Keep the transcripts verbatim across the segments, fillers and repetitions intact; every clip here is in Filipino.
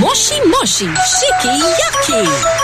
Moshi Moshi Shiki Yaki.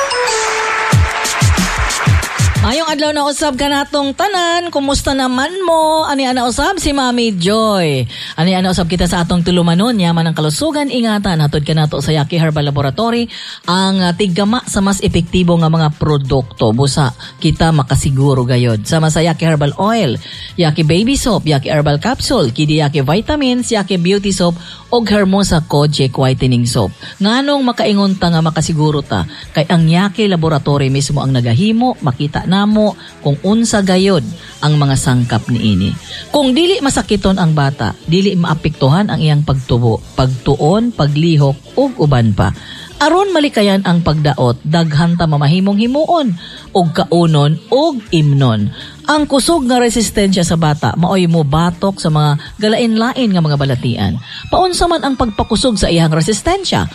Ayong adlaw na usab ka natong tanan, kumusta naman mo? Ani ana usab si Mami Joy. Ani ana usab kita sa atong tulumanon, yaman ang kalusugan, ingatan hatod kanato sa Yaki Herbal Laboratory ang uh, tiggama sa mas epektibo nga mga produkto busa kita makasiguro gayod. Sama sa Yaki Herbal Oil, Yaki Baby Soap, Yaki Herbal Capsule, Kidi Yaki Vitamins, Yaki Beauty Soap og Hermosa Kojic Whitening Soap. Nganong makaingon ta nga makasiguro ta kay ang Yaki Laboratory mismo ang nagahimo, makita namo kung unsa gayod ang mga sangkap niini. Kung dili masakiton ang bata, dili maapektuhan ang iyang pagtubo, pagtuon, paglihok ug uban pa. Aron malikayan ang pagdaot, daghan ta mamahimong himuon og kaunon og imnon. Ang kusog nga resistensya sa bata maoy mo batok sa mga galain-lain nga mga balatian. Paunsa man ang pagpakusog sa iyang resistensya?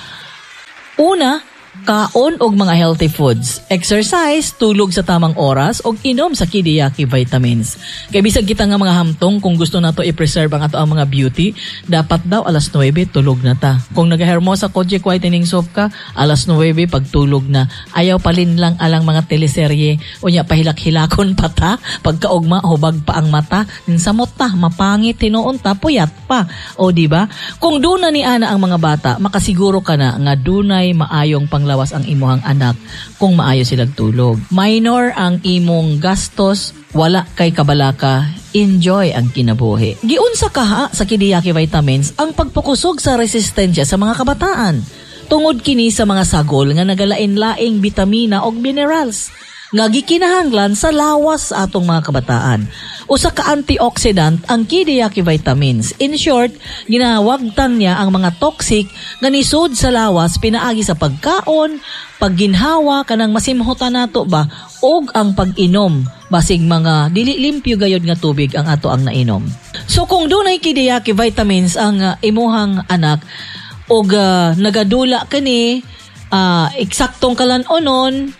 Una, kaon og mga healthy foods, exercise, tulog sa tamang oras og inom sa Kidi Yaki vitamins. Kay bisag kita nga mga hamtong kung gusto nato i-preserve ang ato ang mga beauty, dapat daw alas nuwebe tulog na ta. Kung nag-Hermosa Kojic Whitening Soap ka, alas nuwebe pagtulog na. Ayaw palin lang alang mga teleserye unya pahilak-hilakon pa ta, pagkaugma hubag pa ang mata, ninsamot ta, mapangit tinuon ta, puyat pa. O di ba? Kung duna ni ana ang mga bata, makasiguro ka na nga dunay maayong panglawas ang imuhang anak kung maayo silang tulog. Minor ang imong gastos, wala kay kabalaka, enjoy ang kinabuhi. Giunsa kaha sa Kidi Yaki Vitamins ang pagpakusog sa resistensya sa mga kabataan. Tungod kini sa mga sagol nga nagalain-laing bitamina o minerals nga gikinahanglan sa lawas sa atong mga kabataan. Usa ka antioxidant ang Kidi Yaki Vitamins. In short, ginawagtan niya ang mga toxic nga nisud sa lawas pinaagi sa pagkaon, pagginhawa kanang masimhutan nato ba og ang pag-inom basig mga dili limpyo gayod nga tubig ang ato ang nainom. So kung dunay Kidi Yaki Vitamins ang uh, imuhang anak og uh, nagadula kani uh, eksaktong kalan-onon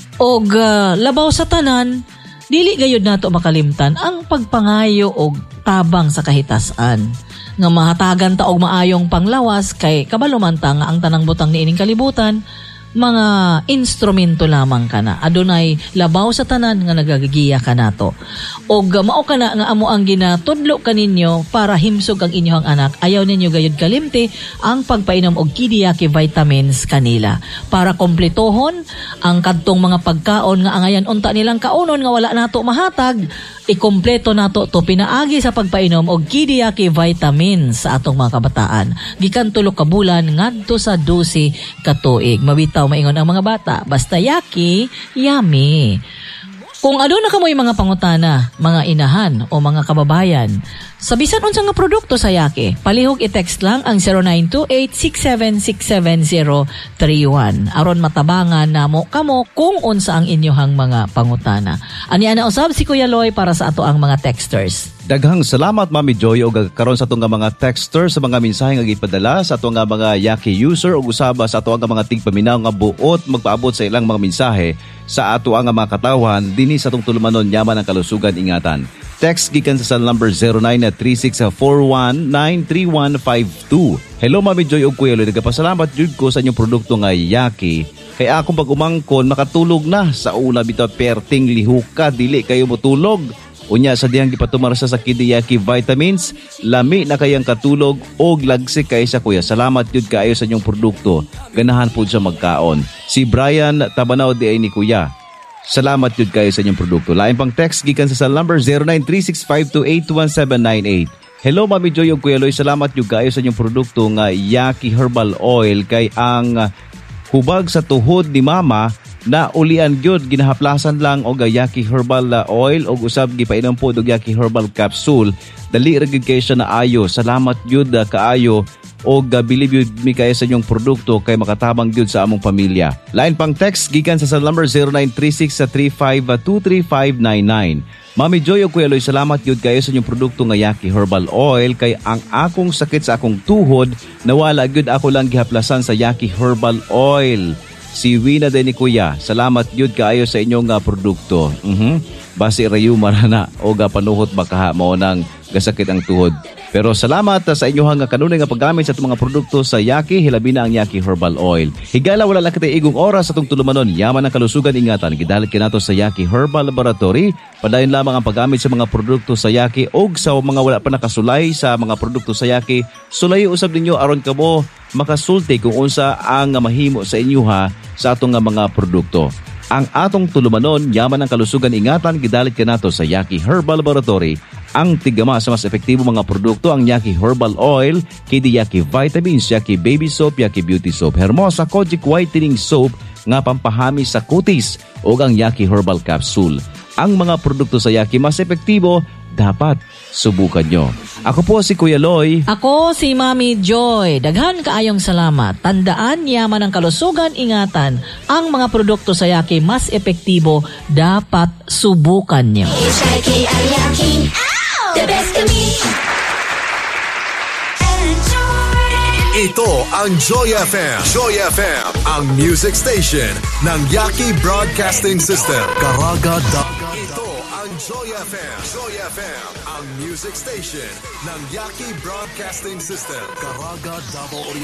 og uh, labaw sa tanan, dili gayud nato makalimtan ang pagpangayo og tabang sa kahitasan. Nga mahatagan ta og maayong panglawas kay kabaloman ta nga ang tanang butang niining kalibutan, mga instrumento lamang kana. Adunay labaw sa tanan nga nagagiya ka nato. Og uh, mao kana nga amo ang ginatudlo kaninyo para himsog ang inyong anak. Ayaw ninyo gayud kalimti ang pagpainom og Kidi Yaki Vitamins kanila para kompletohon ang kadtong mga pagkaon nga angayan unta nilang kaunon nga wala nato mahatag. Ikompleto nato to pinaagi sa pagpainom og Kidi Yaki Vitamins sa atong mga kabataan. Gikan tulo ka bulan ngadto sa dose ka tuig. Mabitaw maingon ang mga bata, basta yaki, yummy. Kung aduna kamoy mga pangutana, mga inahan o mga kababayan, sa bisan unsa nga produkto sa Yaki, palihog i-text lang ang zero nine two eight six seven six seven zero three one aron matabangan namo kamo kung unsa ang inyohang mga pangutana. Ani ana usab si Kuya Loy para sa ato ang mga texters. Daghang salamat Mami Joy og karon sa atong mga texters sa mga mensahe nga gipadala sa atong mga Yaki user ug usaba sa ato mga tigpaminaw nga buot magpaabot sa ilang mga mensahe sa ato ang mga katawan dinhi sa atong tulumanon yaman ang kalusugan ingatan. Text gikan sa cell number zero nine three six four one nine three one five two. Hello Mami Joy og Kuya Loy, nagapasalamat jud ko sa inyong produkto nga Yaki. Kay akong pag umangkon makatulog na sa una bitaw perting lihuka dili kayo motulog. Unya sa diyang gipatumarsa sa Kidi Yaki Vitamins, lami na kayang katulog og lagsik kay sa kuya. Salamat jud kaayo sa inyong produkto. Ganahan pud sa magkaon. Si Brian Tabanaw di ay ni kuya. Salamat jud kayo sa inyong produkto. Lain pang text gikan sa cell number zero nine three six five two eight one seven nine eight. Hello Mami Joy ug Kuya Loy, salamat jud kayo sa inyong produkto nga Yaki Herbal Oil kay ang hubag sa tuhod ni mama na ulian gyud ginahaplasan lang og Yaki Herbal Oil og usab gipainom po og Yaki Herbal Capsule. Dali ra gyud kay siya na ayo. Salamat gyud kaayo og believe gyud mi kay sa inyong produkto kay makatabang gyud sa among pamilya. Line pang text gikan sa cell number zero nine three six three five two three five nine nine. Mami Joy o Kuya Loy, salamat gyud kayo sa inyong produkto nga Yaki Herbal Oil kay ang akong sakit sa akong tuhod nawala gyud ako lang gihaplasan sa Yaki Herbal Oil. Si Wina din ni Kuya, salamat gyud kaayo sa inyong uh, produkto. Mhm. Basi rayo marana o panuhot baka mao nang gasakit ang tuhod. Pero salamat sa inyo nga kanunay nga paggamit sa itong mga produkto sa Yaki, hilabi na ang Yaki Herbal Oil. Higala wala lang kitay igong oras sa itong tulumanon, yaman ang kalusugan ingatan. Gidalit ka nato sa Yaki Herbal Laboratory. Padayon lamang ang paggamit sa mga produkto sa Yaki o sa mga wala pa nakasulay sa mga produkto sa Yaki. Sulayo usab ninyo aron kamo makasulti kung unsa ang mahimo sa inyo ha sa atong nga mga produkto. Ang atong tulumanon, yaman ang kalusugan ingatan, gidalit ka nato sa Yaki Herbal Laboratory. Ang tigama sa mas epektibo mga produkto, ang Yaki Herbal Oil, K D Yaki Vitamins, Yaki Baby Soap, Yaki Beauty Soap, Hermosa Kojic Whitening Soap, nga pampahami sa kutis, o ang Yaki Herbal Capsule. Ang mga produkto sa Yaki mas epektibo, dapat subukan nyo. Ako po si Kuya Loy. Ako si Mami Joy. Daghan kaayong salamat. Tandaan, yaman ang kalusugan, ingatan. Ang mga produkto sa Yaki mas epektibo, dapat subukan nyo. The best kami. Ito ang Joy F M. Joy F M, ang music station ng Yaki Broadcasting System. Caraga da. Ito ang Joy F M. Joy F M, ang music station ng Yaki Broadcasting System. Caraga Double